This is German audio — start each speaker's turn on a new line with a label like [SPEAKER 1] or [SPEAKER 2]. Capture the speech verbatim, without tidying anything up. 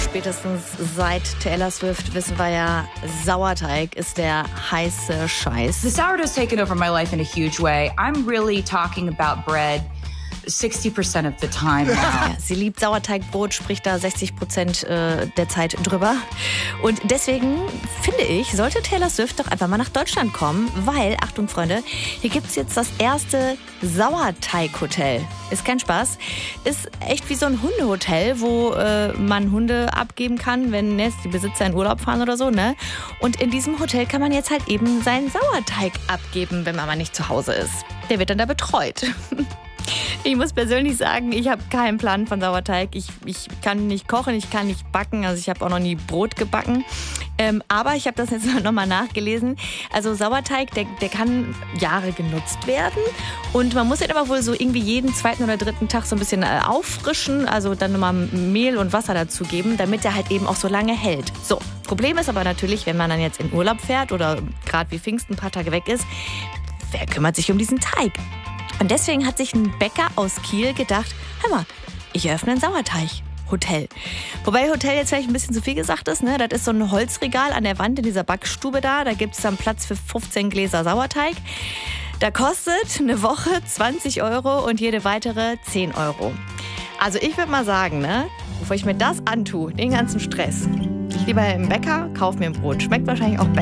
[SPEAKER 1] Spätestens seit Taylor Swift wissen wir ja, Sauerteig ist der heiße Scheiß.
[SPEAKER 2] The sourdough's taken over my life in a huge way. I'm really talking about bread sixty percent of the time now.
[SPEAKER 1] Ja, sie liebt Sauerteigbrot, spricht da sechzig Prozent der Zeit drüber. Und deswegen finde ich, sollte Taylor Swift doch einfach mal nach Deutschland kommen, weil, Achtung Freunde, hier gibt es jetzt das erste Sauerteighotel. Ist kein Spaß. Ist echt wie so ein Hundehotel, wo äh, man Hunde abgeben kann, wenn jetzt die Besitzer in Urlaub fahren oder so, ne? Und in diesem Hotel kann man jetzt halt eben seinen Sauerteig abgeben, wenn man mal nicht zu Hause ist. Der wird dann da betreut. Ich muss persönlich sagen, ich habe keinen Plan von Sauerteig. Ich, ich kann nicht kochen, ich kann nicht backen. Also ich habe auch noch nie Brot gebacken. Ähm, aber ich habe das jetzt nochmal nachgelesen. Also Sauerteig, der, der kann Jahre genutzt werden. Und man muss den aber wohl so irgendwie jeden zweiten oder dritten Tag so ein bisschen äh, auffrischen. Also dann nochmal Mehl und Wasser dazugeben, damit der halt eben auch so lange hält. So, Problem ist aber natürlich, wenn man dann jetzt in Urlaub fährt oder gerade wie Pfingsten ein paar Tage weg ist, wer kümmert sich um diesen Teig? Und deswegen hat sich ein Bäcker aus Kiel gedacht, hör mal, ich eröffne ein Sauerteig-Hotel. Wobei Hotel jetzt vielleicht ein bisschen zu viel gesagt ist, ne? Das ist so ein Holzregal an der Wand in dieser Backstube da. Da gibt es dann Platz für fünfzehn Gläser Sauerteig. Da kostet eine Woche zwanzig Euro und jede weitere zehn Euro. Also ich würde mal sagen, ne, bevor ich mir das antue, den ganzen Stress, ich lieber im Bäcker, kauf mir ein Brot. Schmeckt wahrscheinlich auch besser.